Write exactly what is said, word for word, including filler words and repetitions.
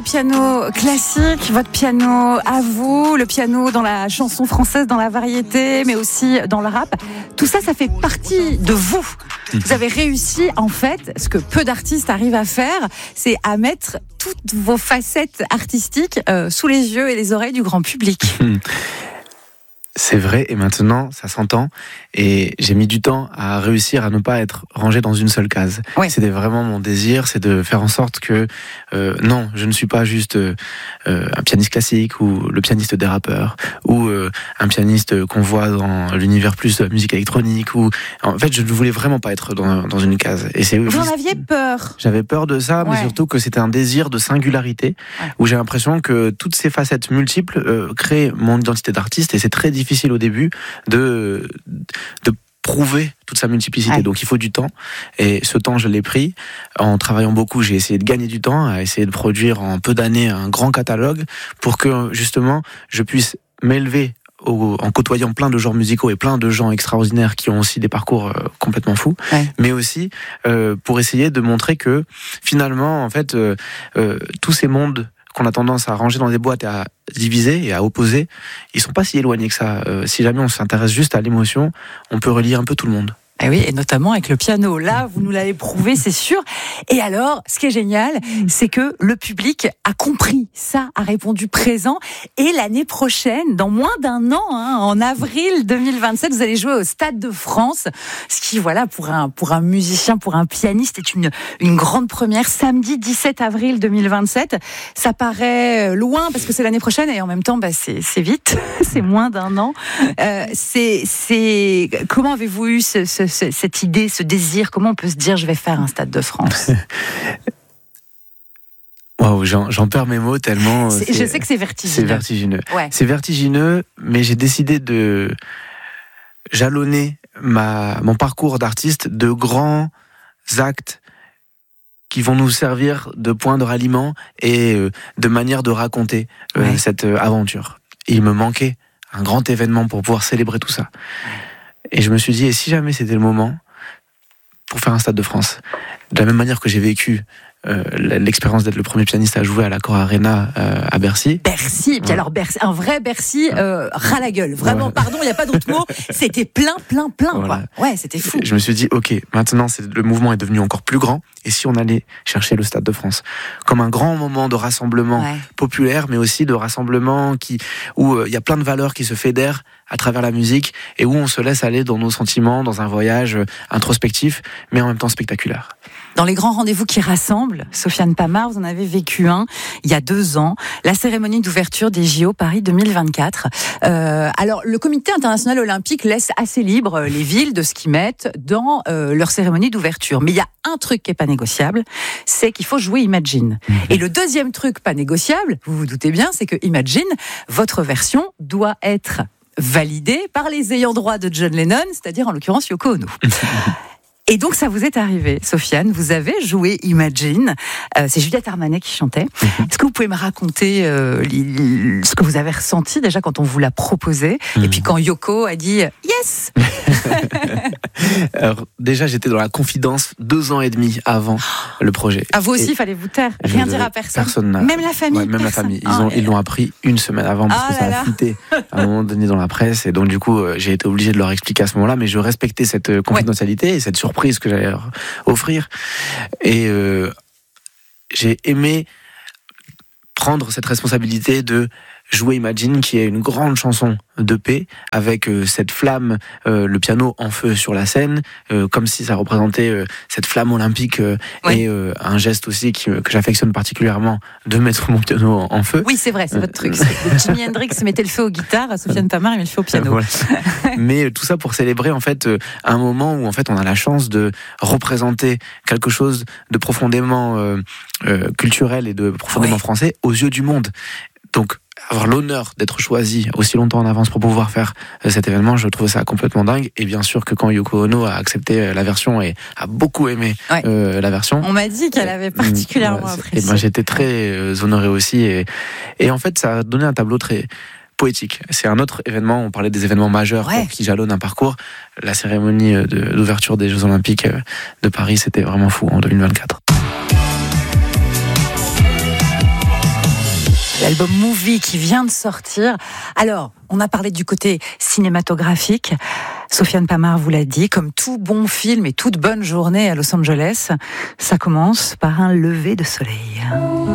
piano classique, votre piano à vous, le piano dans la chanson française, dans la variété, mais aussi dans le rap. Tout ça, ça fait partie de vous. Vous avez réussi, en fait, ce que peu d'artistes arrivent à faire, c'est à mettre toutes vos facettes artistiques euh, sous les yeux et les oreilles du grand public. C'est vrai, et maintenant, ça s'entend. Et j'ai mis du temps à réussir à ne pas être rangé dans une seule case. Oui. C'était vraiment mon désir, c'est de faire en sorte que, euh, non, je ne suis pas juste euh, un pianiste classique ou le pianiste des rappeurs ou euh, un pianiste qu'on voit dans l'univers plus de la musique électronique. Ou en fait, je ne voulais vraiment pas être dans, dans une case. Et c'est Vous en aviez peur. J'avais peur de ça, mais ouais. surtout que c'était un désir de singularité, ouais. où j'ai l'impression que toutes ces facettes multiples euh, créent mon identité d'artiste, et c'est très difficile au début de, de prouver toute sa multiplicité. Ouais. Donc il faut du temps, et ce temps je l'ai pris en travaillant beaucoup. J'ai essayé de gagner du temps, à essayer de produire en peu d'années un grand catalogue pour que justement je puisse m'élever Au, en côtoyant plein de genres musicaux et plein de gens extraordinaires qui ont aussi des parcours euh, complètement fous, ouais. mais aussi euh, pour essayer de montrer que finalement en fait euh, euh, tous ces mondes qu'on a tendance à ranger dans des boîtes et à diviser et à opposer, ils sont pas si éloignés que ça. Euh, si jamais on s'intéresse juste à l'émotion, on peut relier un peu tout le monde. Et oui, et notamment avec le piano. Là, vous nous l'avez prouvé, c'est sûr. Et alors, ce qui est génial, c'est que le public a compris ça, a répondu présent. Et l'année prochaine, dans moins d'un an, hein, en avril deux mille vingt-sept, vous allez jouer au Stade de France. Ce qui, voilà, pour un, pour un musicien, pour un pianiste, est une, une grande première. Samedi dix-sept avril deux mille vingt-sept. Ça paraît loin parce que c'est l'année prochaine, et en même temps, bah, c'est, c'est vite. C'est moins d'un an. Euh, c'est, c'est, comment avez-vous eu ce, ce cette idée, ce désir? Comment on peut se dire je vais faire un Stade de France? Waouh, j'en, j'en perds mes mots tellement. C'est, c'est, je sais que c'est vertigineux. C'est vertigineux. Ouais. C'est vertigineux, mais j'ai décidé de jalonner ma, mon parcours d'artiste de grands actes qui vont nous servir de point de ralliement et de manière de raconter ouais. cette aventure. Et il me manquait un grand événement pour pouvoir célébrer tout ça. Et je me suis dit, et si jamais c'était le moment pour faire un Stade de France, de la même manière que j'ai vécu euh, l'expérience d'être le premier pianiste à jouer à l'Accor Arena euh, à Bercy. Bercy, et puis ouais. alors Bercy, un vrai Bercy euh, ras la gueule. Vraiment, ouais. pardon, il n'y a pas d'autre mot. C'était plein, plein, plein. Voilà. Quoi. Ouais, c'était fou. Je me suis dit, ok, maintenant c'est, le mouvement est devenu encore plus grand. Et si on allait chercher le Stade de France comme un grand moment de rassemblement ouais. populaire, mais aussi de rassemblement qui, où il euh, y a plein de valeurs qui se fédèrent à travers la musique et où on se laisse aller dans nos sentiments, dans un voyage introspectif, mais en même temps spectaculaire. Dans les grands rendez-vous qui rassemblent, Sofiane Pamart, vous en avez vécu un il y a deux ans, la cérémonie d'ouverture des J O Paris deux mille vingt-quatre. Euh, alors, le Comité international olympique laisse assez libre les villes de ce qu'ils mettent dans euh, leur cérémonie d'ouverture. Mais il y a un truc qui n'est pas négociable, c'est qu'il faut jouer Imagine. Mmh. Et le deuxième truc pas négociable, vous vous doutez bien, c'est que Imagine, votre version, doit être validée par les ayants droit de John Lennon, c'est-à-dire en l'occurrence Yoko Ono. Et donc ça vous est arrivé, Sofiane, vous avez joué Imagine, euh, c'est Juliette Armanet qui chantait. Mm-hmm. Est-ce que vous pouvez me raconter euh, ce que vous avez ressenti déjà quand on vous l'a proposé, mm-hmm. et puis quand Yoko a dit « Yes » Alors déjà j'étais dans la confidence deux ans et demi avant le projet. À vous aussi, il fallait vous taire, rien dire à personne. Personne n'a... Même la famille. Ouais, même personne. la famille. Ils, oh, ont, ils l'ont appris une semaine avant parce oh que ça a fuité à un moment donné dans la presse, et donc du coup j'ai été obligé de leur expliquer à ce moment-là, mais je respectais cette confidentialité ouais. et cette surprise que j'allais leur offrir. Et euh, j'ai aimé prendre cette responsabilité de jouer Imagine, qui est une grande chanson de paix, avec euh, cette flamme, euh, le piano en feu sur la scène, euh, comme si ça représentait euh, cette flamme olympique, euh, oui. et euh, un geste aussi qui, que j'affectionne particulièrement, de mettre mon piano en, en feu. Oui, c'est vrai, c'est votre truc. C'est Jimi Hendrix mettait le feu aux guitares, Sofiane Pamart met le feu au piano. Voilà. Mais tout ça pour célébrer en fait euh, un moment où en fait on a la chance de représenter quelque chose de profondément euh, euh, culturel et de profondément oui. français aux yeux du monde. Donc avoir l'honneur d'être choisi aussi longtemps en avance pour pouvoir faire cet événement, je trouve ça complètement dingue. Et bien sûr que quand Yoko Ono a accepté la version et a beaucoup aimé ouais. euh, la version, on m'a dit qu'elle avait particulièrement euh, apprécié. Et ben j'étais très euh, honoré aussi, et, et en fait ça a donné un tableau très poétique. C'est un autre événement, on parlait des événements majeurs ouais. qui jalonnent un parcours. La cérémonie de, d'ouverture des Jeux Olympiques de Paris, c'était vraiment fou en deux mille vingt-quatre. l'album Movie qui vient de sortir. Alors, on a parlé du côté cinématographique. Sofiane Pamar vous l'a dit, comme tout bon film et toute bonne journée à Los Angeles, ça commence par un lever de soleil.